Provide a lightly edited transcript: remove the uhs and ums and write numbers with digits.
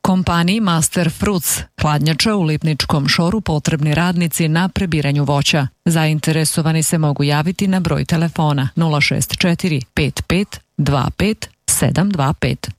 Kompaniji Master Fruits, hladnjača u Lipničkom Šoru, potrebni radnici na prebiranju voća. Zainteresovani se mogu javiti na broj telefona 064 55 25 725.